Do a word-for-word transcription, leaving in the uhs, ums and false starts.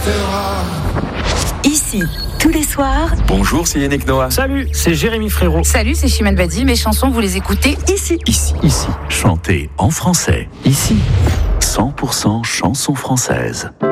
restera. Ici, tous les soirs. Bonjour, c'est Yannick Noah. Salut, c'est Jérémy Frérot. Salut, c'est Chimène Badi. Mes chansons, vous les écoutez ici. Ici, ici, chantez en français. Ici, cent pour cent chansons françaises.